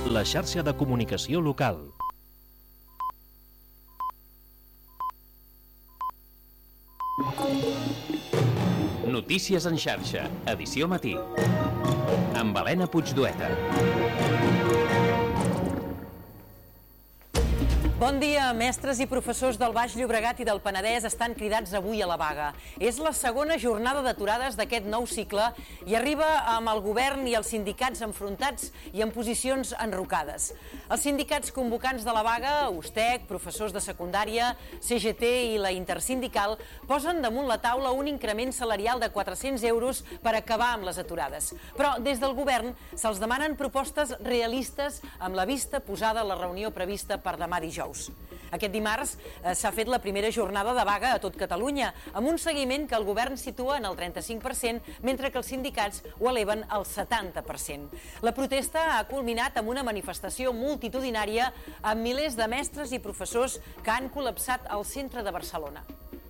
la xarxa de comunicació local. Notícies en xarxa, edició matí. Amb Helena Puigdueta. Bon dia. Mestres i professors del Baix Llobregat i del Penedès estan cridats avui a la vaga. És la segona jornada d'aturades d'aquest nou cicle i arriba amb el govern i els sindicats enfrontats i en posicions enrocades. Els sindicats convocants de la vaga, USTEC, professors de secundària, CGT i la Intersindical, posen damunt la taula un increment salarial de 400 euros per acabar amb les aturades. Però des del govern se'ls demanen propostes realistes amb la vista posada a la reunió prevista per demà dijous. Aquest dimarts s'ha fet la primera jornada de vaga a tot Catalunya, amb un seguiment que el govern situa en el 35%, mentre que els sindicats ho eleven al 70%. La protesta ha culminat amb una manifestació multitudinària amb milers de mestres i professors que han col·lapsat al centre de Barcelona.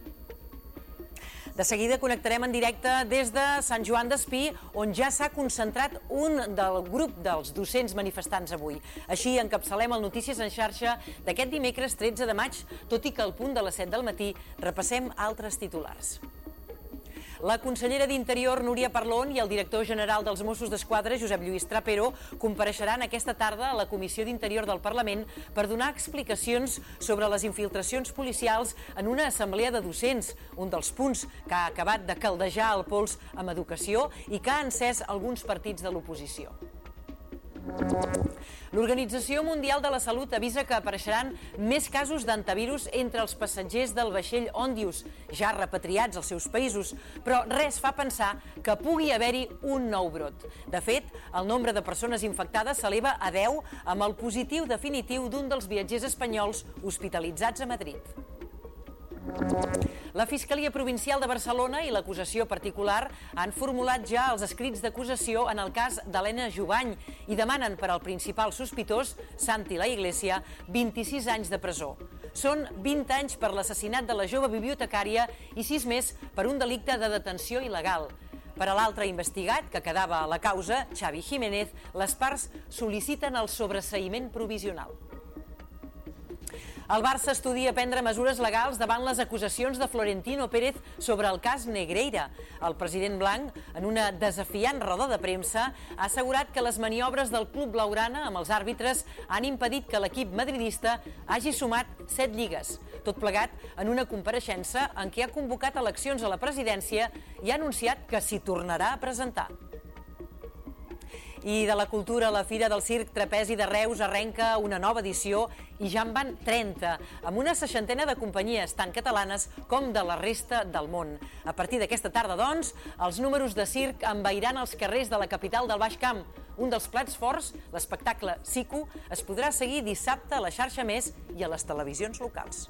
De seguida connectarem en directe des de Sant Joan d'Espí, on ja s'ha concentrat un del grup dels docents manifestants avui. Així encapçalem el Notícies en xarxa d'aquest dimecres 13 de maig, tot i que al punt de les 7 del matí repassem altres titulars. La consellera d'Interior, Núria Parlon, i el director general dels Mossos d'Esquadra, Josep Lluís Trapero, compareixeran aquesta tarda a la Comissió d'Interior del Parlament per donar explicacions sobre les infiltracions policials en una assemblea de docents, un dels punts que ha acabat de caldejar el pols amb educació i que ha encès alguns partits de l'oposició. L'Organització Mundial de la Salut avisa que apareixeran més casos d'antivirus entre els passatgers del vaixell Ondius, ja repatriats als seus països, però res fa pensar que pugui haver-hi un nou brot. De fet, el nombre de persones infectades s'eleva a 10 amb el positiu definitiu d'un dels viatgers espanyols hospitalitzats a Madrid. La Fiscalia Provincial de Barcelona i l'acusació particular han formulat ja els escrits d'acusació en el cas d'Helena Jubany i demanen per al principal sospitós, Santi La Iglesia, 26 anys de presó. Són 20 anys per l'assassinat de la jove bibliotecària i 6 més per un delicte de detenció il·legal. Per a l'altre investigat, que quedava a la causa, Xavi Jiménez, les parts sol·liciten el sobreseïment provisional. El Barça estudia prendre mesures legals davant les acusacions de Florentino Pérez sobre el cas Negreira. El president blanc, en una desafiant roda de premsa, ha assegurat que les maniobres del club blaugrana amb els àrbitres han impedit que l'equip madridista hagi sumat 7 lligues. Tot plegat en una compareixença en què ha convocat eleccions a la presidència i ha anunciat que s'hi tornarà a presentar. I de la cultura, la Fira del Circ Trapezi de Reus arrenca una nova edició i ja en van 30, amb una 60ena de companyies, tant catalanes com de la resta del món. A partir d'aquesta tarda, doncs, els números de circ envairan els carrers de la capital del Baix Camp. Un dels plats forts, l'espectacle Siku, es podrà seguir dissabte a la xarxa Més i a les televisions locals.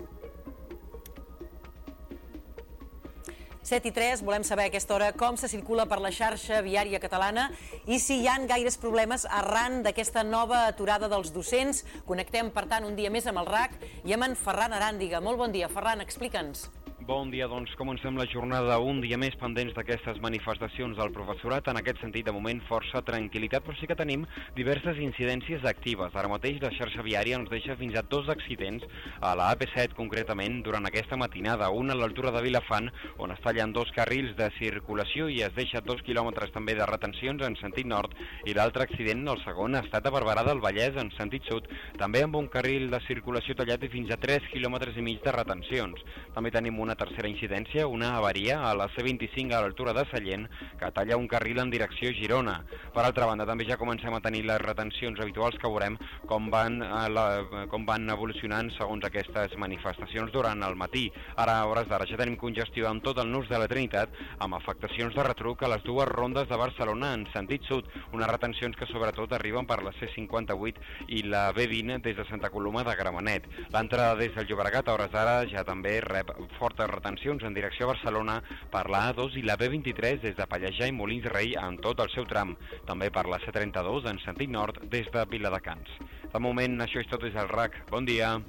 7:03, volem saber a aquesta hora com se circula per la xarxa viària catalana i si hi ha gaires problemes arran d'aquesta nova aturada dels docents. Connectem, per tant, un dia més amb el RAC i amb en Ferran Aràndiga. Molt bon dia, Ferran, explica'ns. Bon dia, doncs comencem la jornada un dia més pendents d'aquestes manifestacions del professorat. En aquest sentit, de moment, força tranquil·litat, però sí que tenim diverses incidències actives. Ara mateix la xarxa viària ens deixa fins a 2 accidents a la AP7, concretament, durant aquesta matinada. Un a l'altura de Vilafant, on es tallen 2 carrils de circulació i es deixa 2 quilòmetres també de retencions en sentit nord, i l'altre accident, el segon, ha estat a Barberà del Vallès en sentit sud, també amb un carril de circulació tallat i fins a 3 quilòmetres i mig de retencions. També tenim una tercera incidència, una avaria a la C25 a l'altura de Sallent, que talla un carril en direcció Girona. Per altra banda, també ja comencem a tenir les retencions habituals, que veurem com van evolucionant segons aquestes manifestacions durant el matí. Ara, a hores d'ara, ja tenim congestió amb tot el nus de la Trinitat, amb afectacions de retruc a les 2 rondes de Barcelona en sentit sud, unes retencions que sobretot arriben per la C58 i la B20 des de Santa Coloma de Gramenet. L'entrada des del Llobregat, a hores d'ara, ja també rep fortes retencions en direcció a Barcelona per la A2 i la B23 des de Pallejà i Molins de Rei en tot el seu tram. També per la C32 en sentit nord des de Viladecans. De moment, això és tot des del RAC. Bon dia.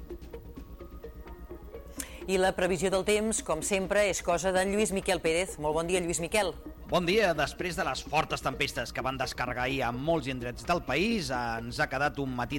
I la previsió del temps, com sempre, és cosa d'en Lluís Miquel Pérez. Molt bon dia, Lluís Miquel. Bon dia. Després de les fortes tempestes que van descarregar ahir a molts indrets del país, ens ha quedat un matí